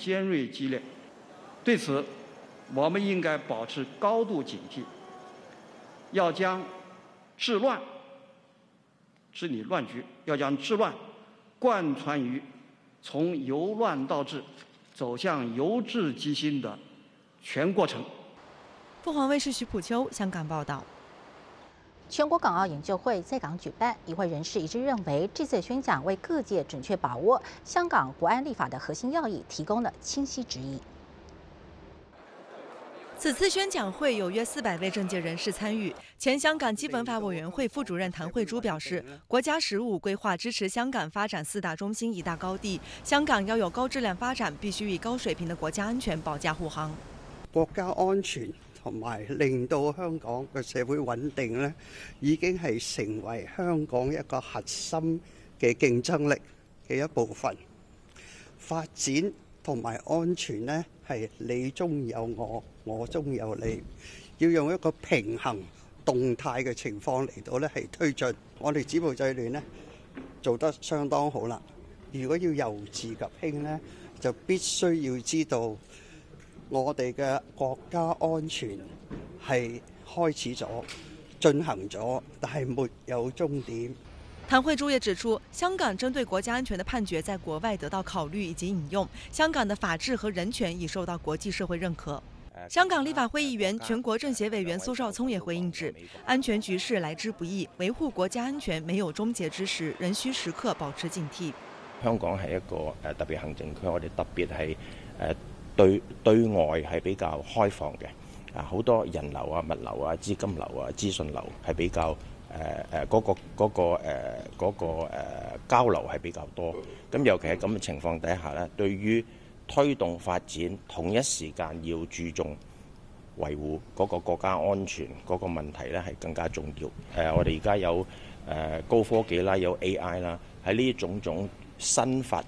尖锐激烈。对此，我们应该保持高度警惕，要将治乱治理乱局，要将治乱贯穿于从由乱到治走向由治及兴的全过程。 凤凰卫视徐普秋香港报道。 全国港澳研究会在港举办，与会人士一致认为，这次宣讲为各界准确把握香港国安立法的核心要义提供了清晰指引。 此次宣讲会有约400位政界人士参与。前香港基本法委员会副主任谭慧珠表示，国家15规划支持香港发展4大中心1大高地，香港要有高质量发展，必须以高水平的国家安全保驾護航。 國家安全同埋令到香港嘅社會穩定咧，已經係成為香港一個核心嘅競爭力嘅一部分。發展同埋安全咧係你中有我，我中有你，要用一個平衡動態嘅情況嚟到咧係推進。我哋止暴制亂咧做得相當好啦。如果要由治及興咧，就必須要知道我哋嘅國家安全係開始咗、進行咗，但係沒有終點。 谭慧珠也指出，香港针对国家安全的判决在国外得到考虑以及引用，香港的法治和人权已受到国际社会认可。香港立法会议员、全国政协委员苏少聪也回应指，安全局势来之不易，維護國家安全沒有終結之時，仍需時刻保持警惕。 香港係一個特別行政區，我哋特別係對外係比較開放嘅，好多人流啊、物流啊、資金流啊、資訊流係比較交流係比較多。咁尤其喺咁嘅情況底下咧，對於推動發展，同一時間要注重維護嗰個國家安全嗰個問題咧，係更加重要。我哋而家有高科技啦，有 AI 啦，喺呢種新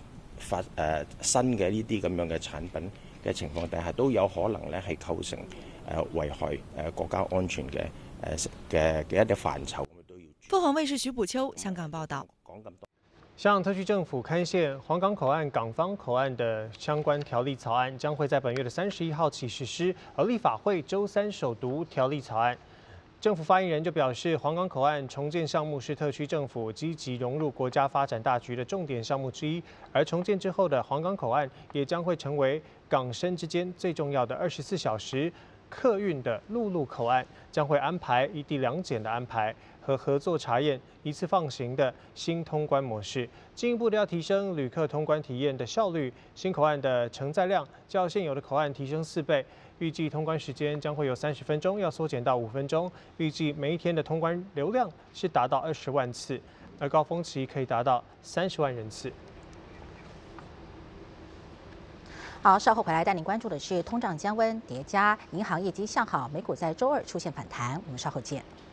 嘅呢啲咁樣嘅產品嘅情況底下，都有可能咧係構成危害國家安全嘅一啲範疇。 鳳凰衛視徐普秋香港報道。 香港特區政府刊憲皇崗口岸港方口岸的相關條例草案，將會在本月的31號起實施，而立法會週3首讀條例草案。政府發言人就表示，皇崗口岸重建項目是特區政府積極融入國家發展大局的重點項目之一，而重建之後的皇崗口岸也將會成為港深之間最重要的24小時客運的陸路口岸，將會安排一地兩檢的安排和合作查驗一次放行的新通關模式，進一步的要提升旅客通關體驗的效率。新口岸的承載量較現有的口岸提升4倍，預計通關時間將會由30分鐘要縮減到5分鐘。預計每一天的通關流量是達到20萬次，而高峰期可以達到30萬人次。 好，稍後回来带您关注的是通胀降温叠加银行业绩向好，美股在周2出现反弹，我们稍后见。